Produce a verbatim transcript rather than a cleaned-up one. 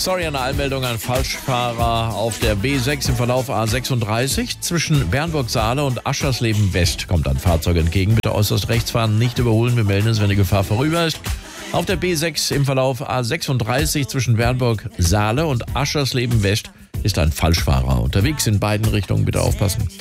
Sorry, eine Anmeldung an Falschfahrer auf der B sechs im Verlauf A sechsunddreißig. Zwischen Bernburg-Saale und Aschersleben-West kommt ein Fahrzeug entgegen. Bitte äußerst rechts fahren, nicht überholen. Wir melden es, wenn die Gefahr vorüber ist. Auf der B sechs im Verlauf A sechsunddreißig zwischen Bernburg-Saale und Aschersleben-West ist ein Falschfahrer unterwegs. In beiden Richtungen bitte aufpassen.